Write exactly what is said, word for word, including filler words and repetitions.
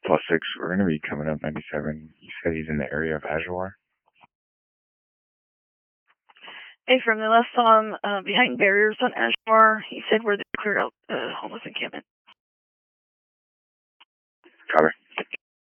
Plus six, we're going to be coming up ninety-seven. He said he's in the area of Ajoar. Hey, from the last saw him uh, behind barriers on Ashmore. He said where they cleared out the uh, homeless encampment. Copy.